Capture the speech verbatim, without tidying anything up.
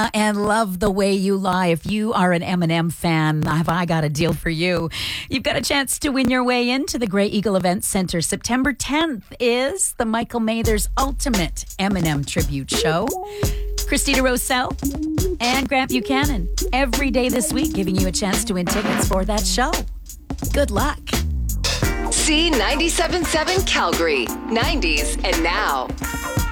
Madonna and Love the Way You Lie. If you are an Eminem fan, have I got a deal for you. You've got a chance to win your way into the Grey Eagle Event Center. September tenth is the Michael Mathers Ultimate Eminem Tribute Show. Christina Rosell and Grant Buchanan every day this week giving you a chance to win tickets for that show. Good luck. C ninety-seven point seven Calgary, nineties and now.